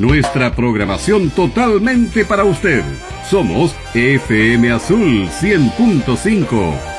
Nuestra programación totalmente para usted. Somos FM Azul 100.5.